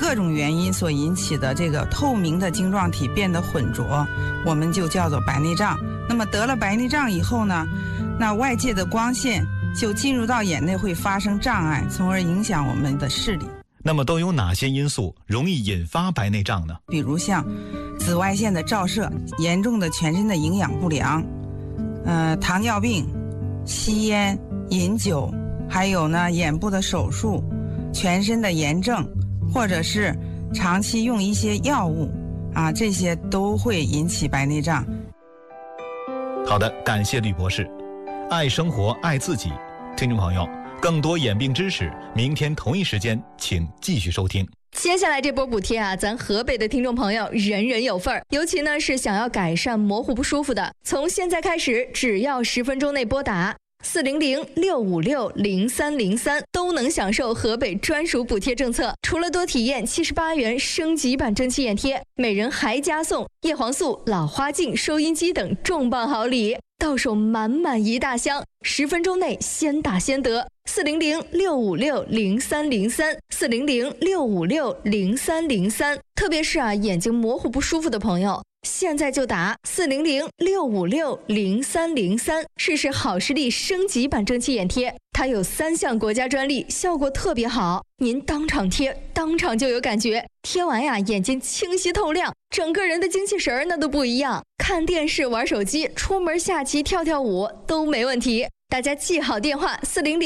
各种原因所引起的这个透明的晶状体变得浑浊，我们就叫做白内障。那么得了白内障以后呢，那外界的光线就进入到眼内会发生障碍，从而影响我们的视力。 那么都有哪些因素容易引发白内障呢？ 比如像紫外线的照射、严重的全身的营养不良、糖尿病、吸烟、饮酒，还有呢眼部的手术、全身的炎症，或者是长期用一些药物啊，这些都会引起白内障。 好的，感谢吕博士。爱生活，爱自己。听众朋友，更多眼病知识，明天同一时间请继续收听。 接下来这波补贴啊，咱河北的听众朋友人人有份儿。尤其呢是想要改善模糊不舒服的，从现在开始，只要10分钟内拨打400-656-0303，都能享受河北专属补贴政策。除了多体验78元升级版蒸汽眼贴，每人还加送叶黄素、老花镜、收音机等重磅好礼，到手满满一大箱，10分钟内先打先得。400-656-0303，400-656-0303。特别是眼睛模糊不舒服的朋友，现在就打400-656-0303，试试好视力升级版蒸汽眼贴，它有3项国家专利，效果特别好，您当场贴，当场就有感觉，贴完眼睛清晰透亮，整个人的精气神那都不一样，看电视、玩手机、出门下棋、跳舞都没问题。大家记好电话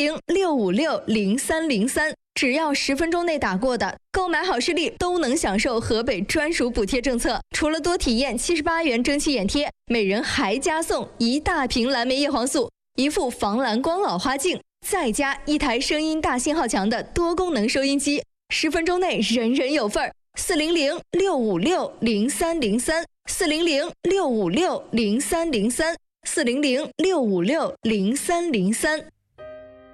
400-656-0303，只要10分钟内打过的，购买好视力都能享受河北专属补贴政策。除了多体验78元蒸汽眼贴，每人还加送一大瓶蓝莓叶黄素、一副防蓝光老花镜，再加一台声音大信号强的多功能收音机。10分钟内人人有份儿。400-656-0303， 400-656-0303， 400-656-0303。